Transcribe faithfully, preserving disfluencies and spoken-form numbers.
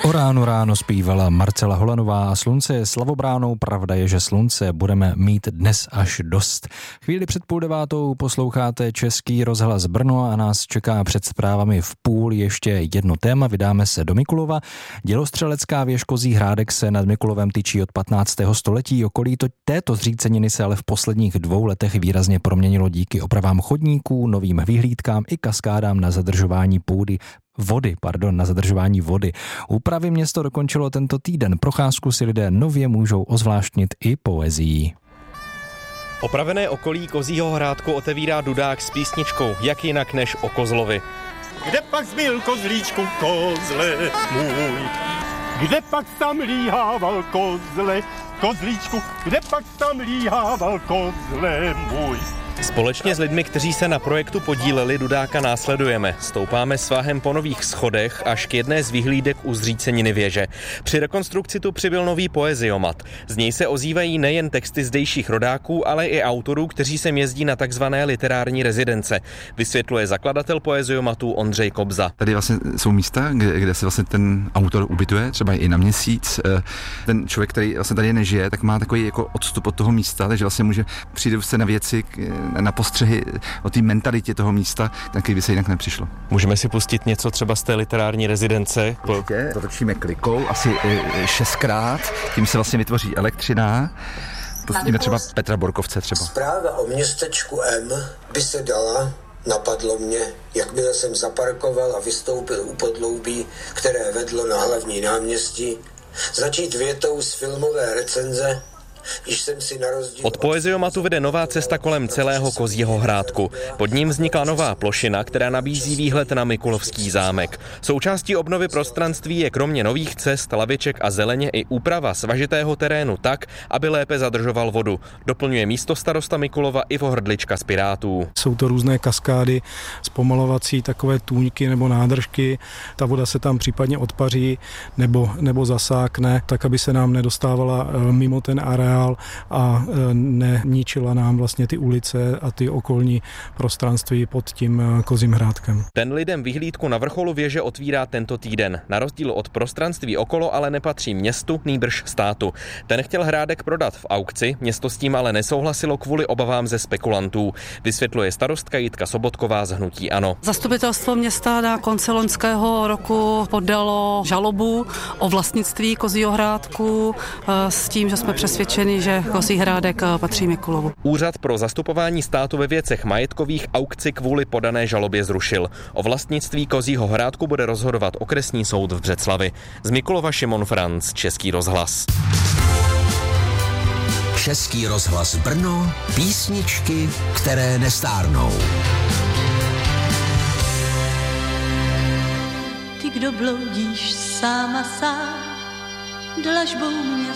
O ráno ráno zpívala Marcela Holanová a slunce je slavobránou, pravda je, že slunce budeme mít dnes až dost. Chvíli před půl devátou posloucháte Český rozhlas Brno a nás čeká před zprávami v půl ještě jedno téma. Vydáme se do Mikulova. Dělostřelecká věž Kozí Hrádek se nad Mikulovem tyčí od patnáctého století. Okolí to, této zříceniny se ale v posledních dvou letech výrazně proměnilo díky opravám chodníků, novým vyhlídkám i kaskádám na zadržování půdy. Vody, pardon, na zadržování vody. Úpravy město dokončilo tento týden. Procházku si lidé nově můžou ozvláštnit i poezií. Opravené okolí Kozího Hrádku otevírá dudák s písničkou Jak jinak než o kozlovi. Kde pak zbyl kozlíčku kozle můj? Kde pak tam líhával kozle, kozlíčku? Kde pak tam líhával kozle můj? Společně s lidmi, kteří se na projektu podíleli, dudáka následujeme. Stoupáme svahem po nových schodech až k jedné z vyhlídek u zříceniny věže. Při rekonstrukci tu přibyl nový poeziomat. Z něj se ozývají nejen texty zdejších rodáků, ale i autorů, kteří sem jezdí na takzvané literární rezidence. Vysvětluje zakladatel poeziomatu Ondřej Kobza. Tady vlastně jsou místa, kde, kde se vlastně ten autor ubytuje, třeba i na měsíc. Ten člověk, který vlastně tady nežije, tak má takový jako odstup od toho místa, takže vlastně může přijít se na věci, na postřehy o té mentalitě toho místa, taky by se jinak nepřišlo. Můžeme si pustit něco třeba z té literární rezidence? Určitě, to točíme klikou asi šestkrát, tím se vlastně vytvoří elektřina. Pustíme třeba Petra Borkovce třeba. Zpráva o městečku M by se dala, napadlo mě, jakmile jsem zaparkoval a vystoupil u podloubí, které vedlo na hlavní náměstí, začít větou z filmové recenze. Od poeziomatu vede nová cesta kolem celého Kozího Hrádku. Pod ním vznikla nová plošina, která nabízí výhled na Mikulovský zámek. Součástí obnovy prostranství je kromě nových cest, laviček a zeleně i úprava svažitého terénu tak, aby lépe zadržoval vodu. Doplňuje místostarosta Mikulova Ivo Hrdlička z Pirátů. Jsou to různé kaskády, zpomalovací takové tůňky nebo nádržky. Ta voda se tam případně odpaří nebo, nebo zasákne, tak aby se nám nedostávala mimo ten areál a neničila nám vlastně ty ulice a ty okolní prostranství pod tím Kozím Hrádkem. Ten lidem vyhlídku na vrcholu věže otvírá tento týden. Na rozdíl od prostranství okolo ale nepatří městu, nýbrž státu. Ten chtěl Hrádek prodat v aukci, město s tím ale nesouhlasilo kvůli obavám ze spekulantů. Vysvětluje starostka Jitka Sobotková z hnutí ANO. Zastupitelstvo města na konci loňského roku podalo žalobu o vlastnictví Kozího Hrádku s tím, že jsme přesvědčeni, že Kozí Hrádek patří Mikulovu. Úřad pro zastupování státu ve věcech majetkových aukci kvůli podané žalobě zrušil. O vlastnictví Kozího Hrádku bude rozhodovat okresní soud v Břeclavi. Z Mikulova Šimon Franc, Český rozhlas. Český rozhlas Brno, písničky, které nestárnou. Ty, kdo bloudíš sám a sám, dlažbou mě